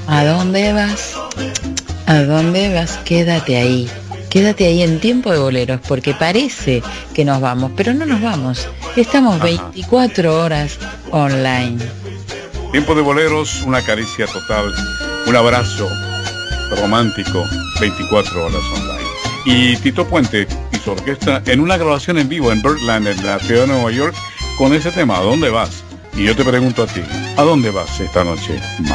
¿A dónde vas? ¿A dónde vas? Quédate ahí. Quédate ahí en Tiempo de Boleros, porque parece que nos vamos, pero no nos vamos. Estamos 24 horas online. Tiempo de Boleros, una caricia total, un abrazo romántico, 24 horas online. Y Tito Puente y su orquesta en una grabación en vivo en Birdland, en la ciudad de Nueva York, con ese tema, ¿a dónde vas? Y yo te pregunto a ti, ¿a dónde vas esta noche,